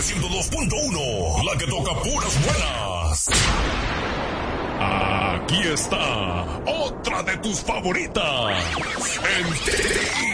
102.1, la que toca puras buenas. Aquí está otra de tus favoritas. El